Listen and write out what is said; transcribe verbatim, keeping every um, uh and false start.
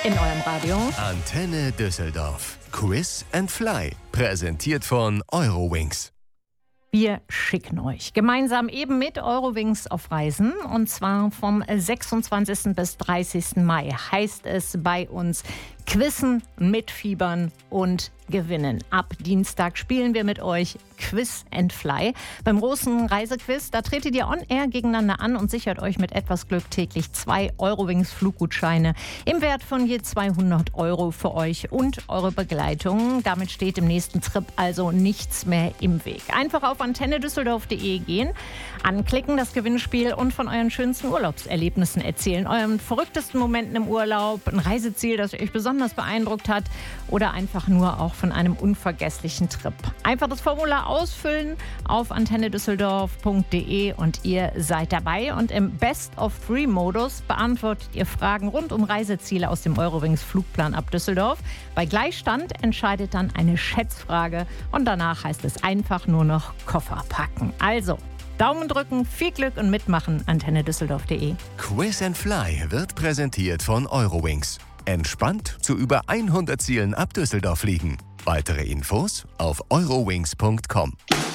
in eurem Radio. Antenne Düsseldorf. Quiz and Fly. Präsentiert von Eurowings. Wir schicken euch gemeinsam eben mit Eurowings auf Reisen, und zwar vom sechsundzwanzigsten bis dreißigsten Mai heißt es bei uns Quizzen, mitfiebern und gewinnen. Ab Dienstag spielen wir mit euch Quiz and Fly. Beim großen Reisequiz, da tretet ihr on-air gegeneinander an und sichert euch mit etwas Glück täglich zwei Eurowings Fluggutscheine im Wert von je zweihundert Euro für euch und eure Begleitung. Damit steht im nächsten Trip also nichts mehr im Weg. Einfach auf antenne düsseldorf punkt de gehen, anklicken, das Gewinnspiel und von euren schönsten Urlaubserlebnissen erzählen. Euren verrücktesten Momenten im Urlaub, ein Reiseziel, das euch besonders beeindruckt hat oder einfach nur auch von einem unvergesslichen Trip. Einfach das Formular ausfüllen auf antenne düsseldorf punkt de und ihr seid dabei. Und im Best-of-Three-Modus beantwortet ihr Fragen rund um Reiseziele aus dem Eurowings Flugplan ab Düsseldorf. Bei Gleichstand entscheidet dann eine Schätzfrage und danach heißt es einfach nur noch Koffer packen. Also Daumen drücken, viel Glück und mitmachen. antenne düsseldorf punkt de. Quiz and Fly wird präsentiert von Eurowings. Entspannt zu über hundert Zielen ab Düsseldorf fliegen. Weitere Infos auf eurowings punkt com.